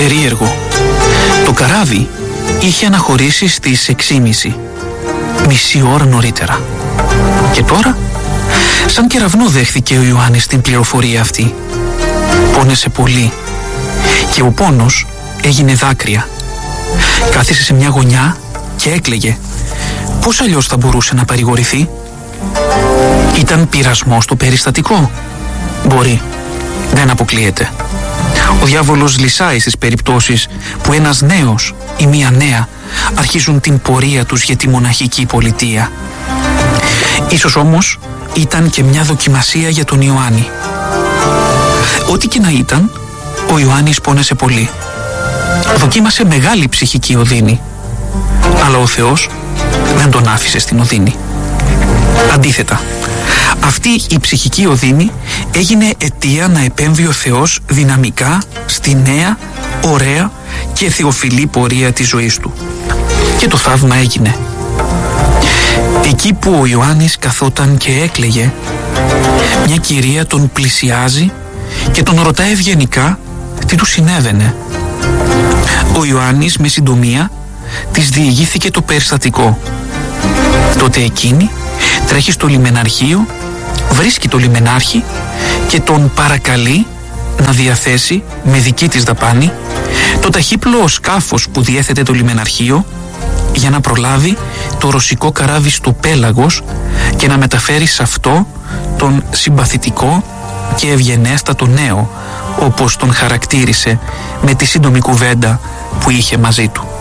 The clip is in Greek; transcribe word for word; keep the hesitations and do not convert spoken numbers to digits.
Περίεργο. Το καράβι είχε αναχωρήσει στις έξι και μισή, μισή ώρα νωρίτερα. Και τώρα, σαν κεραυνό δέχθηκε ο Ιωάννης την πληροφορία αυτή. Πόνεσε πολύ και ο πόνος έγινε δάκρυα. Κάθισε σε μια γωνιά και έκλαιγε. Πώς αλλιώς θα μπορούσε να παρηγορηθεί? Ήταν πειρασμός το περιστατικό? Μπορεί, δεν αποκλείεται. Ο διάβολος λυσάει στις περιπτώσεις που ένας νέος ή μία νέα αρχίζουν την πορεία τους για τη μοναχική πολιτεία. Ίσως όμως ήταν και μια δοκιμασία για τον Ιωάννη. Ό,τι και να ήταν, ο Ιωάννης πόνεσε πολύ. Δοκίμασε μεγάλη ψυχική οδύνη, αλλά ο Θεός δεν τον άφησε στην οδύνη. Αντίθετα, αυτή η ψυχική οδύνη έγινε αιτία να επέμβει ο Θεός δυναμικά στη νέα, ωραία και θεοφιλή πορεία της ζωής του. Και το θαύμα έγινε. Εκεί που ο Ιωάννης καθόταν και έκλαιγε, μια κυρία τον πλησιάζει και τον ρωτάει ευγενικά τι του συνέβαινε. Ο Ιωάννης με συντομία της διηγήθηκε το περιστατικό. Τότε εκείνη τρέχει στο λιμεναρχείο, βρίσκει το λιμενάρχη και τον παρακαλεί να διαθέσει με δική της δαπάνη το ταχύπλοο σκάφος που διέθετε το λιμεναρχείο για να προλάβει το ρωσικό καράβι στο πέλαγος και να μεταφέρει σε αυτό τον συμπαθητικό και ευγενέστατο νέο, όπως τον χαρακτήρισε με τη σύντομη κουβέντα που είχε μαζί του.